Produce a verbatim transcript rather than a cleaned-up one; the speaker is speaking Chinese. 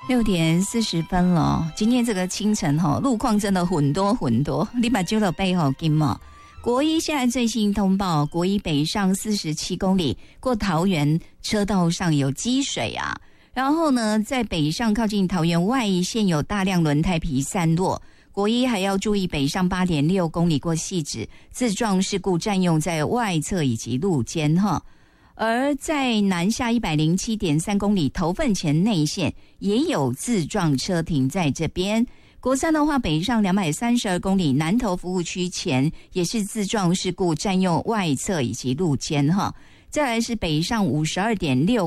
六点四十分了，今天这个清晨哈、哦，路况真的很多很多。你把九了背后金嘛，国一现在最新通报，国一北上四十七公里过桃园车道上有积水啊。然后呢，在北上靠近桃园外线有大量轮胎皮散落。国一还要注意北上 八点六公里过汐止自撞事故占用在外侧以及路肩哈。而在南下 一百零七点三公里头份前内线也有自撞车停在这边。国三的话，北上两百三十二公里南投服务区前也是自撞事故占用外侧以及路肩哈。再来是北上 五十二点六